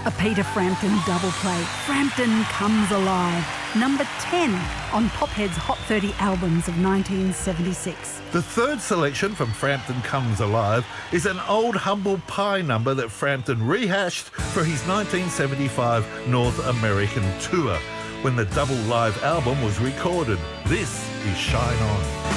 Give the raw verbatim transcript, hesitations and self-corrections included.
A Peter Frampton double play. Frampton Comes Alive. Number ten on Pophead's Hot thirty albums of nineteen seventy-six. The third selection from Frampton Comes Alive is an old Humble Pie number that Frampton rehashed for his nineteen seventy-five North American tour, when the double live album was recorded. This is Shine On.